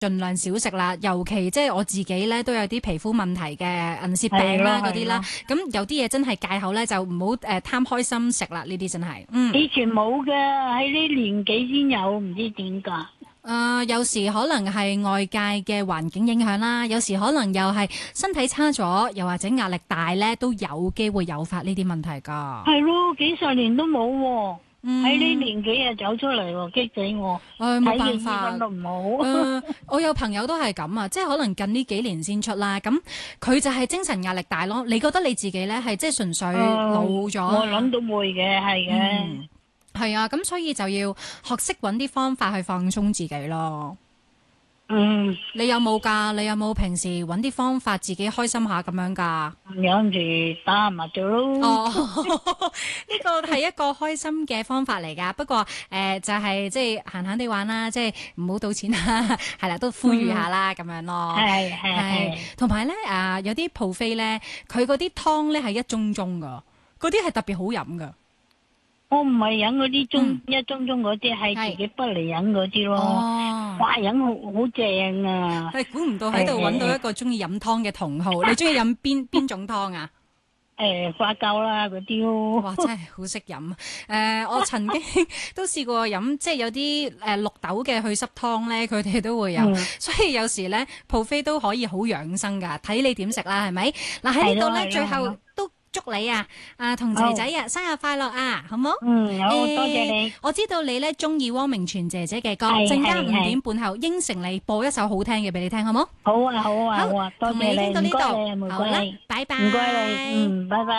盡量少食啦，尤其即係我自己咧都有啲皮膚問題嘅銀屑病啦嗰啲啦，咁有啲嘢真係戒口咧就唔好貪開心食啦，呢啲真係。 以前冇嘅，喺呢年紀先有，唔知點解。 有時可能係外界嘅環境影響啦，有時可能又係身體差咗，又或者壓力大咧，都有機會誘發呢啲問題㗎。 係咯，幾十年都冇喎。喺呢年紀啊走出嚟喎，激死我！ 冇辦法， 睇醫生都唔好。 我有朋友都係咁啊，即係可能近呢幾年先出啦。咁佢就係精神壓力大咯。你覺得你自己咧係即係純粹老咗？ 我諗都會嘅，係嘅。 係啊，咁所以就要學識揾啲方法去放鬆自己咯。你有冇㗎？你有冇平時揾啲方法自己開心下咁樣㗎？ 有陣時打下麻雀咯。 呢個係一個開心嘅方法嚟㗎。不過就係即係閒閒地玩啦，即係唔好賭錢啦，係啦，都呼籲下啦咁樣咯。係。同埋咧有啲 buffet 咧，佢嗰啲湯咧係一盅盅㗎，嗰啲係特別好飲㗎。 我唔係飲嗰啲一盅盅嗰啲，係自己不嚟飲嗰啲咯。哇，飲好正啊！ 係估唔到喺度揾到一個中意飲湯嘅同好。你中意飲邊種湯啊？ 花膠啦嗰啲咯。 哇，真係好識飲。我曾經都試過飲，即係有啲綠豆嘅去濕湯咧，佢哋都會有。所以有時咧，buffet都可以好養生㗎，睇你點食啦，係咪？嗱喺呢度咧，最後都祝你同仔仔生日快樂啊，好冇？ 好，多謝你。 我知道你咧中意汪明荃姐姐嘅歌，陣間5點半後應承你播一首好聽嘅俾你聽，好冇？ 好啊，多謝你。 同你傾到呢度，好啦，拜拜。 唔該你，拜拜。